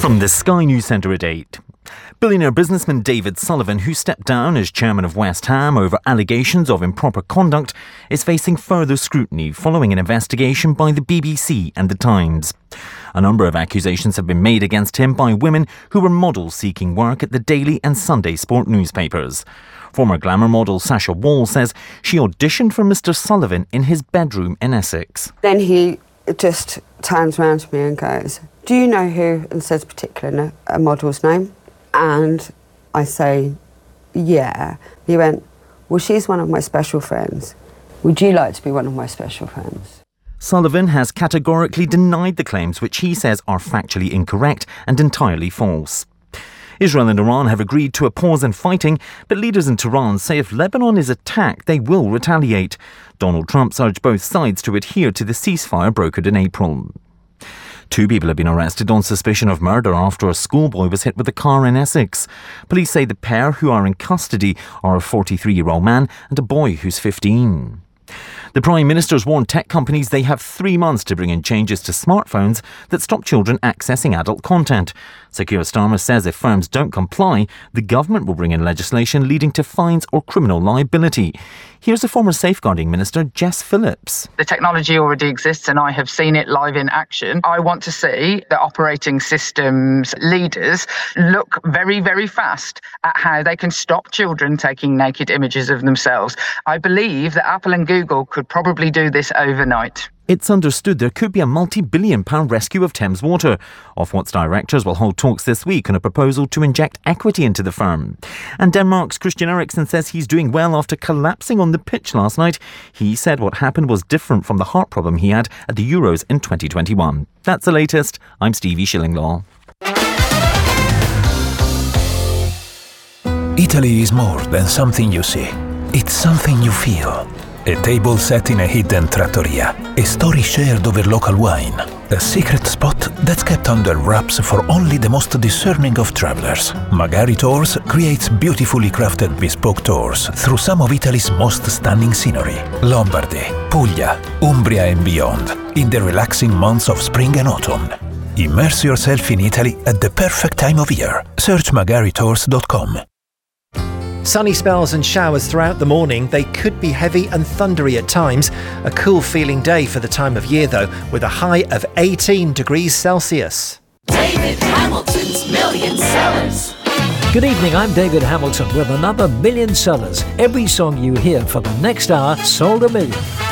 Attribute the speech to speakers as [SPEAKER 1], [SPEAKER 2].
[SPEAKER 1] From the Sky News Centre at 8. Billionaire businessman David Sullivan, who stepped down as chairman of West Ham over allegations of improper conduct, is facing further scrutiny following an investigation by the BBC and The Times. A number of accusations have been made against him by women who were models seeking work at the Daily and Sunday Sport newspapers. Former glamour model Sasha Wall says she auditioned for Mr Sullivan in his bedroom in Essex.
[SPEAKER 2] Then he just turns around to me and goes, "Do you know who?" and says particularly a model's name. And I say, "Yeah." He went, "Well, she's one of my special friends. Would you like to be one of my special friends?"
[SPEAKER 1] Sullivan has categorically denied the claims, which he says are factually incorrect and entirely false. Israel and Iran have agreed to a pause in fighting, but leaders in Tehran say if Lebanon is attacked, they will retaliate. Donald Trump urged both sides to adhere to the ceasefire brokered in April. 2 people have been arrested on suspicion of murder after a schoolboy was hit with a car in Essex. Police say the pair who are in custody are a 43-year-old man and a boy who's 15. The Prime Minister's warned tech companies they have 3 months to bring in changes to smartphones that stop children accessing adult content. Sir Keir Starmer says if firms don't comply, the government will bring in legislation leading to fines or criminal liability. Here's a former Safeguarding Minister, Jess Phillips.
[SPEAKER 3] The technology already exists and I have seen it live in action. I want to see the operating systems leaders look very, very fast at how they can stop children taking naked images of themselves. I believe that Apple and Google could probably do this overnight.
[SPEAKER 1] It's understood there could be a multi-billion-pound rescue of Thames Water. Ofwat's directors will hold talks this week on a proposal to inject equity into the firm. And Denmark's Christian Eriksen says he's doing well after collapsing on the pitch last night. He said what happened was different from the heart problem he had at the Euros in 2021. That's the latest. I'm Stevie Shillinglaw.
[SPEAKER 4] Italy is more than something you see. It's something you feel. A table set in a hidden trattoria, a story shared over local wine, a secret spot that's kept under wraps for only the most discerning of travelers. Magari Tours creates beautifully crafted bespoke tours through some of Italy's most stunning scenery. Lombardy, Puglia, Umbria and beyond, in the relaxing months of spring and autumn. Immerse yourself in Italy at the perfect time of year. Search magaritours.com.
[SPEAKER 5] Sunny spells and showers throughout the morning. They could be heavy and thundery at times. A cool feeling day for the time of year though, with a high of 18 degrees Celsius.
[SPEAKER 6] David Hamilton's Million Sellers.
[SPEAKER 7] Good evening, I'm David Hamilton with another Million Sellers. Every song you hear for the next hour sold 1 million.